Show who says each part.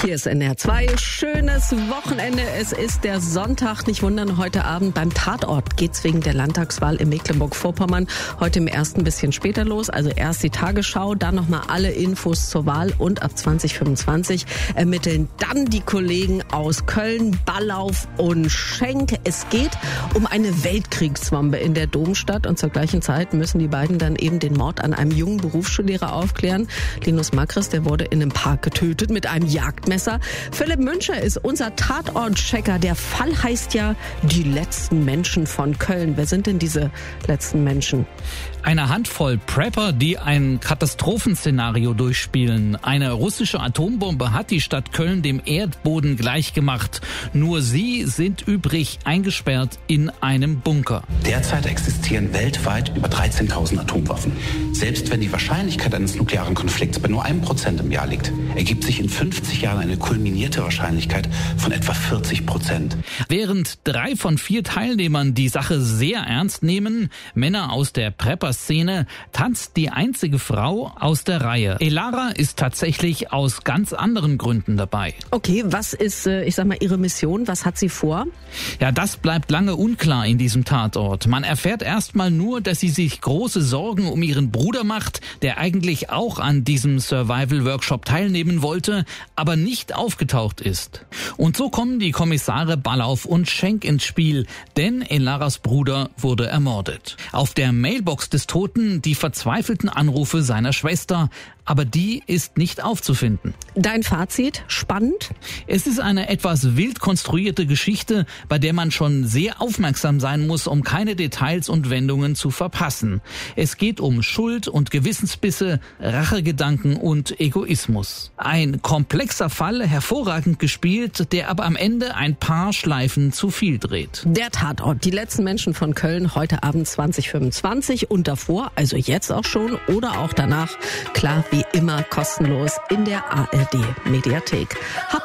Speaker 1: Hier ist NDR 2. Schönes Wochenende. Es ist der Sonntag. Nicht wundern, heute Abend beim Tatort geht's wegen der Landtagswahl in Mecklenburg-Vorpommern heute im ersten bisschen später los. Also erst die Tagesschau, dann nochmal alle Infos zur Wahl und ab 2025 ermitteln dann die Kollegen aus Köln, Ballauf und Schenk. Es geht um eine Weltkriegsbombe in der Domstadt und zur gleichen Zeit müssen die beiden dann eben den Mord an einem jungen Berufsschullehrer aufklären. Linus Makris, der wurde in einem Park getötet mit einem Jagdmesser. Philipp Müncher ist unser Tatort-Checker. Der Fall heißt ja Die letzten Menschen von Köln. Wer sind denn diese letzten Menschen?
Speaker 2: Eine Handvoll Prepper, die ein Katastrophenszenario durchspielen. Eine russische Atombombe hat die Stadt Köln dem Erdboden gleichgemacht. Nur sie sind übrig eingesperrt in einem Bunker.
Speaker 3: Derzeit existieren weltweit über 13.000 Atomwaffen. Selbst wenn die Wahrscheinlichkeit eines nuklearen Konflikts bei nur 1% im Jahr liegt, ergibt sich in 50 Jahren eine kulminierte Wahrscheinlichkeit von etwa 40%.
Speaker 2: Während 3 von 4 Teilnehmern die Sache sehr ernst nehmen, Männer aus der Prepper-Szene, tanzt die einzige Frau aus der Reihe. Elara ist tatsächlich aus ganz anderen Gründen dabei.
Speaker 1: Okay, was ist, ihre Mission? Was hat sie vor?
Speaker 2: Ja, das bleibt lange unklar in diesem Tatort. Man erfährt erstmal nur, dass sie sich große Sorgen um ihren Bruder macht, der eigentlich auch an diesem Survival-Workshop teilnehmen wollte, aber nicht aufgetaucht ist. Und so kommen die Kommissare Ballauf und Schenk ins Spiel, denn Elaras Bruder wurde ermordet. Auf der Mailbox des Toten die verzweifelten Anrufe seiner Schwester, aber die ist nicht aufzufinden.
Speaker 1: Dein Fazit? Spannend?
Speaker 2: Es ist eine etwas wild konstruierte Geschichte, bei der man schon sehr aufmerksam sein muss, um keine Details und Wendungen zu verpassen. Es geht um Schuld und Gewissensbisse, Rachegedanken und Egoismus. Ein komplexer Fall, hervorragend gespielt, der aber am Ende ein paar Schleifen zu viel dreht.
Speaker 1: Der Tatort, die letzten Menschen von Köln, heute Abend 2025 und davor, also jetzt auch schon oder auch danach, klar wie immer kostenlos in der ARD Mediathek.